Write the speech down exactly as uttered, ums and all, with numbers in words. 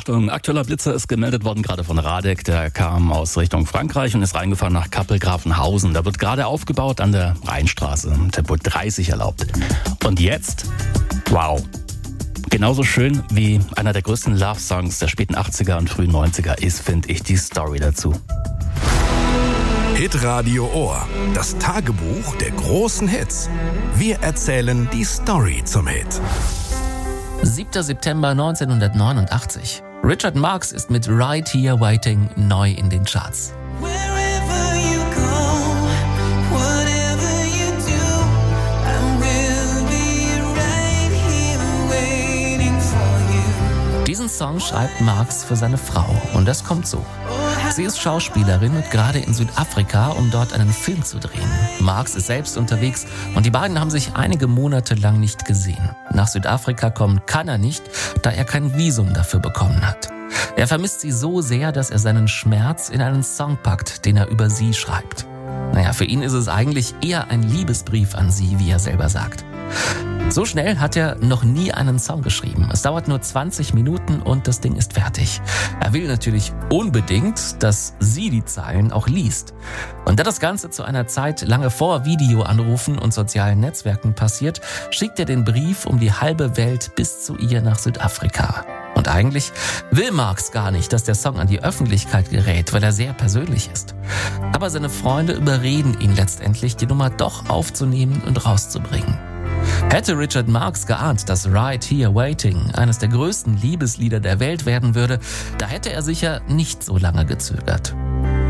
Achtung, aktueller Blitzer ist gemeldet worden, gerade von Radek. Der kam aus Richtung Frankreich und ist reingefahren nach Kappel-Grafenhausen. Da wird gerade aufgebaut an der Rheinstraße. Tempo dreißig erlaubt. Und jetzt, wow, genauso schön wie einer der größten Love-Songs der späten achtziger und frühen neunziger ist, finde ich, die Story dazu. Hitradio Ohr, das Tagebuch der großen Hits. Wir erzählen die Story zum Hit. siebter September neunzehnhundertneunundachtzig. Richard Marx ist mit Right Here Waiting neu in den Charts. Diesen Song schreibt Marx für seine Frau und das kommt so. Sie ist Schauspielerin und gerade in Südafrika, um dort einen Film zu drehen. Marx ist selbst unterwegs und die beiden haben sich einige Monate lang nicht gesehen. Nach Südafrika kommen kann er nicht, da er kein Visum dafür bekommen hat. Er vermisst sie so sehr, dass er seinen Schmerz in einen Song packt, den er über sie schreibt. Naja, für ihn ist es eigentlich eher ein Liebesbrief an sie, wie er selber sagt. So schnell hat er noch nie einen Song geschrieben. Es dauert nur zwanzig Minuten und das Ding ist fertig. Er will natürlich unbedingt, dass sie die Zeilen auch liest. Und da das Ganze zu einer Zeit lange vor Videoanrufen und sozialen Netzwerken passiert, schickt er den Brief um die halbe Welt bis zu ihr nach Südafrika. Und eigentlich will Marx gar nicht, dass der Song an die Öffentlichkeit gerät, weil er sehr persönlich ist. Aber seine Freunde überreden ihn letztendlich, die Nummer doch aufzunehmen und rauszubringen. Hätte Richard Marx geahnt, dass Right Here Waiting eines der größten Liebeslieder der Welt werden würde, da hätte er sicher nicht so lange gezögert.